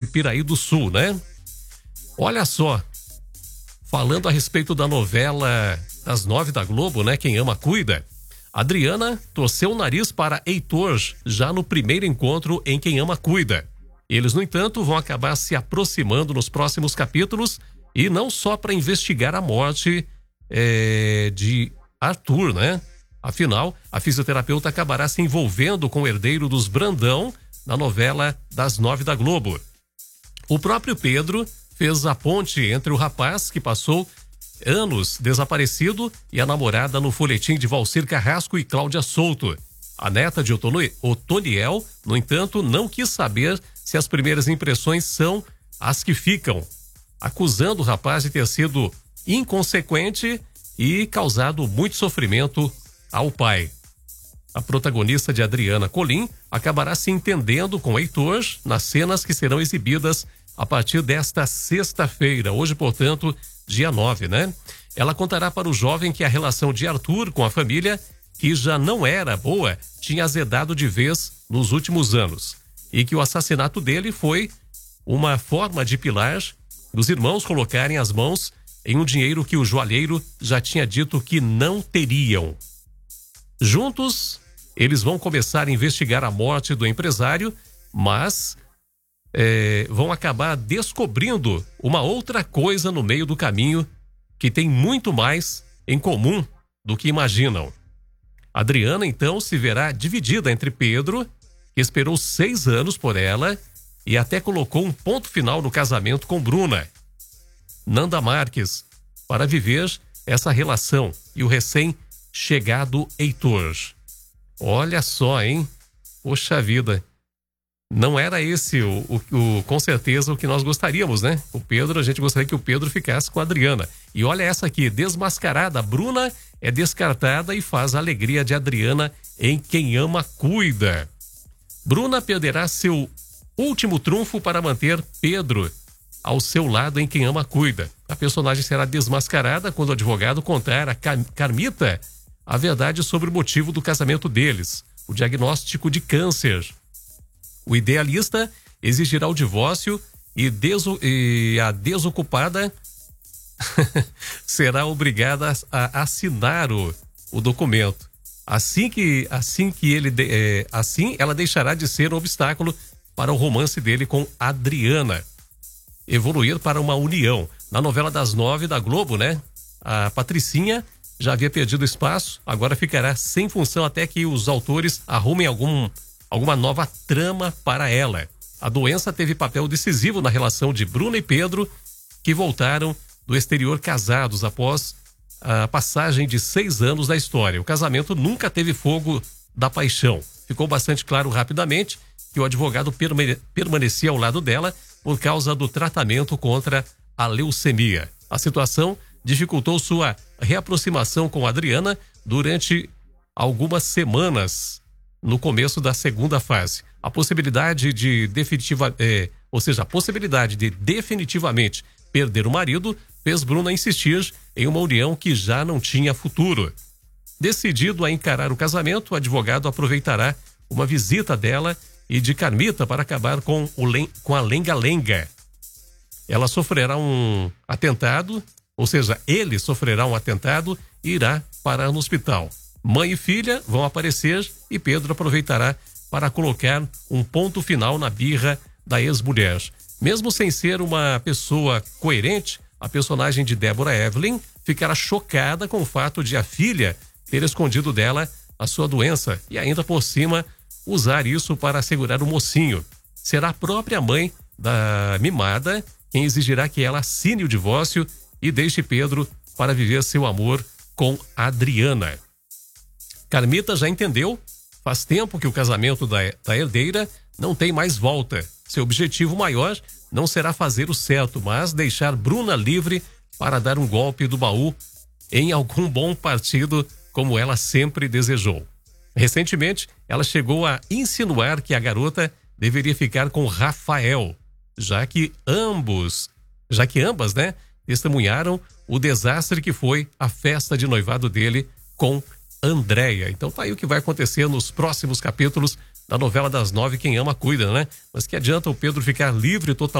Piraí do Sul, né? Olha só, falando a respeito da novela das 9 da Globo, né? Quem ama cuida. Adriana torceu o nariz para Heitor já no primeiro encontro em Quem Ama Cuida. Eles, no entanto, vão acabar se aproximando nos próximos capítulos e não só para investigar a morte de Arthur, né? Afinal, a fisioterapeuta acabará se envolvendo com o herdeiro dos Brandão na novela das 9 da Globo. O próprio Pedro fez a ponte entre o rapaz que passou anos desaparecido e a namorada no folhetim de Valcir Carrasco e Cláudia Souto. A neta de Otoniel, no entanto, não quis saber se as primeiras impressões são as que ficam, acusando o rapaz de ter sido inconsequente e causado muito sofrimento ao pai. A protagonista de Adriana Colim acabará se entendendo com Heitor nas cenas que serão exibidas a partir desta sexta-feira, hoje, portanto, dia 9, né? Ela contará para o jovem que a relação de Arthur com a família, que já não era boa, tinha azedado de vez nos últimos anos e que o assassinato dele foi uma forma de Pilar dos irmãos colocarem as mãos em um dinheiro que o joalheiro já tinha dito que não teriam. Juntos, eles vão começar a investigar a morte do empresário, mas vão acabar descobrindo uma outra coisa no meio do caminho que tem muito mais em comum do que imaginam. Adriana, então, se verá dividida entre Pedro, que esperou 6 anos por ela e até colocou um ponto final no casamento com Bruna, Nanda Marques, para viver essa relação, e o recém-chegado Heitor. Olha só, hein? Poxa vida. Não era esse com certeza o que nós gostaríamos, né? A gente gostaria que o Pedro ficasse com a Adriana. E olha essa aqui, desmascarada. Bruna é descartada e faz a alegria de Adriana em Quem Ama Cuida. Bruna perderá seu último trunfo para manter Pedro ao seu lado em Quem Ama Cuida. A personagem será desmascarada quando o advogado contar a Carmita a verdade sobre o motivo do casamento deles, o diagnóstico de câncer. O idealista exigirá o divórcio e a desocupada será obrigada a assinar o documento. Assim ela deixará de ser um obstáculo para o romance dele com Adriana. Evoluir para uma união. Na novela das 9 da Globo, né? A Patricinha já havia perdido espaço, agora ficará sem função até que os autores arrumem alguma nova trama para ela. A doença teve papel decisivo na relação de Bruna e Pedro, que voltaram do exterior casados após a passagem de 6 anos da história. O casamento nunca teve fogo da paixão. Ficou bastante claro rapidamente que o advogado permanecia ao lado dela por causa do tratamento contra a leucemia. A situação dificultou sua reaproximação com Adriana durante algumas semanas no começo da segunda fase. A possibilidade de definitivamente perder o marido fez Bruna insistir em uma união que já não tinha futuro. Decidido a encarar o casamento, o advogado aproveitará uma visita dela e de Carmita para acabar com a lenga-lenga. Ela sofrerá um atentado, ele sofrerá um atentado e irá parar no hospital. Mãe e filha vão aparecer e Pedro aproveitará para colocar um ponto final na birra da ex-mulher. Mesmo sem ser uma pessoa coerente, a personagem de Deborah Evelyn ficará chocada com o fato de a filha ter escondido dela a sua doença e ainda por cima usar isso para assegurar o mocinho. Será a própria mãe da mimada quem exigirá que ela assine o divórcio e deixe Pedro para viver seu amor com Adriana. Carmita já entendeu, faz tempo que o casamento da herdeira não tem mais volta. Seu objetivo maior não será fazer o certo, mas deixar Bruna livre para dar um golpe do baú em algum bom partido, como ela sempre desejou. Recentemente, ela chegou a insinuar que a garota deveria ficar com Rafael, já que ambas, né, testemunharam o desastre que foi a festa de noivado dele com Andréia. Então tá aí o que vai acontecer nos próximos capítulos da novela das 9, Quem Ama Cuida, né? Mas que adianta o Pedro ficar livre totalmente